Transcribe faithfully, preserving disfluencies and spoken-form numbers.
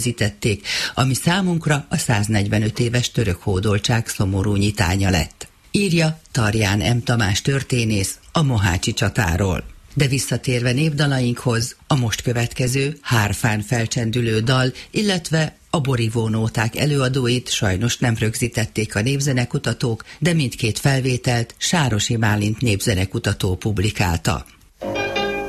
rögzítették, ami számunkra a száznegyvenöt éves török hódoltság szomorú nyitánya lett. Írja Tarján M. Tamás történész a mohácsi csatáról. De visszatérve népdalainkhoz, a most következő hárfán felcsendülő dal, illetve a borivónóták előadóit sajnos nem rögzítették a népzenekutatók, de mindkét felvételt Sárosi Bálint népzenekutató publikálta.